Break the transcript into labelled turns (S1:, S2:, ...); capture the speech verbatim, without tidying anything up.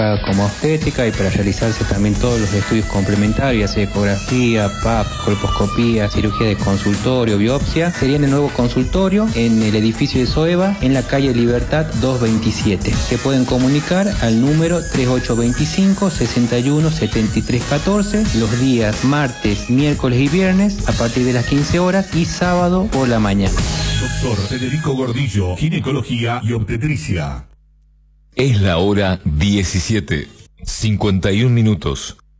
S1: trabaja como obstétrica y para realizarse también todos los estudios complementarios, ya sea ecografía, P A P, colposcopía, cirugía de consultorio, biopsia, sería en el nuevo consultorio en el edificio de SOEVA, en la calle Libertad doscientos veintisiete. Se pueden comunicar al número treinta y ocho veinticinco, sesenta y uno, setenta y tres catorce, los días martes, miércoles y viernes a partir de las quince horas y sábado por la mañana.
S2: Doctor Federico Gordillo, ginecología y obstetricia.
S3: Es la hora diecisiete, cincuenta y un minutos.